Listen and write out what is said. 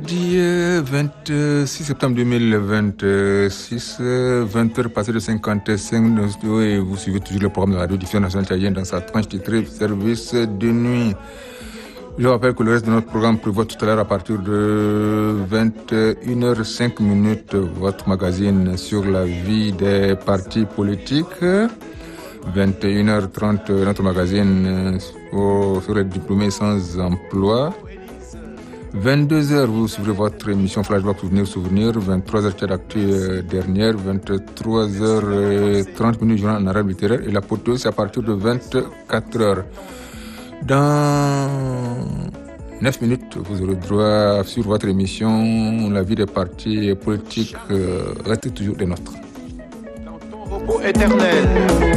Mardi 26 septembre 2026, 20h passées de 55 et vous suivez toujours le programme de la Radio-diffusion nationale tchadienne dans sa tranche titrée Service de nuit. Je rappelle que le reste de notre programme prévoit tout à l'heure à partir de 21h05 votre magazine sur la vie des partis politiques. 21h30 notre magazine sur les diplômés sans emploi. 22h, vous suivrez votre émission Flashback Souvenir. 23h, Tchad Actu dernière. 23h30 journal en arabe littéraire. Et la poteau, c'est à partir de 24h. Dans 9 minutes, vous aurez droit sur votre émission La vie des partis politiques. Restez toujours des nôtres. Dans ton repos éternel.